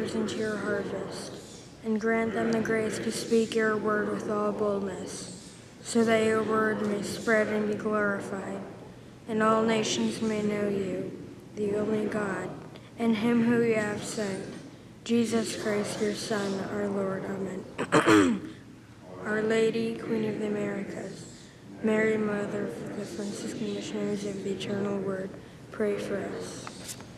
laborers into your harvest, and grant them the grace to speak your word with all boldness, so that your word may spread and be glorified, and all nations may know you, the only God, and him who you have sent, Jesus Christ, your Son, our Lord. Amen. Our Lady, Queen of the Americas, Mary, Mother of the Franciscan Missionaries of the Eternal Word, pray for us.